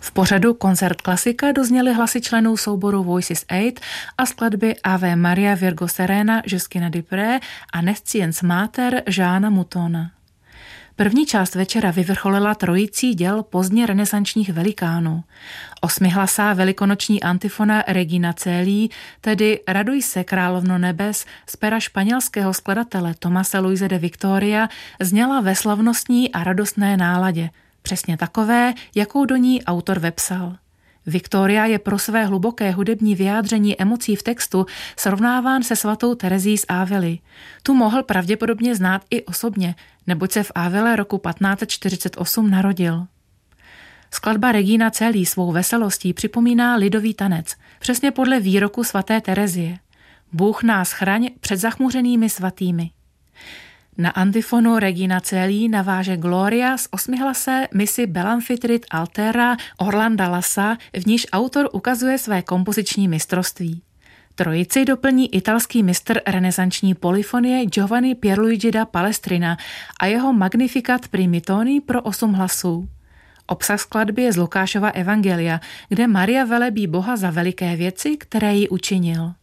V pořadu Koncert klasika dozněly hlasy členů souboru Voices 8 a skladby Ave Maria Virgo Serena Justina Dupré a Nescience Mater Jeana Moutona. První část večera vyvrcholila trojicí děl pozdně renesančních velikánů. Osmihlasá velikonoční antifona Regina Coeli, tedy Raduj se, královno nebes, z pera španělského skladatele Tomase Luise de Victoria, zněla ve slavnostní a radostné náladě, přesně takové, jakou do ní autor vepsal. Victoria je pro své hluboké hudební vyjádření emocí v textu srovnáván se svatou Terezí z Ávily. Tu mohl pravděpodobně znát i osobně, neboť se v Ávile roku 1548 narodil. Skladba Regina Coeli svou veselostí připomíná lidový tanec, přesně podle výroku svaté Terezie. Bůh nás chraň před zachmuřenými svatými. Na antifonu Regina Coeli naváže Gloria z osmihlasé misi Belamfitrit Altera Orlanda Lassa, v níž autor ukazuje své kompoziční mistrovství. Trojici doplní italský mistr renesanční polyfonie Giovanni Pierluigi da Palestrina a jeho Magnificat pri toni pro 8 hlasů. Obsah skladby je z Lukášova evangelia, kde Maria velebí Boha za veliké věci, které jí učinil.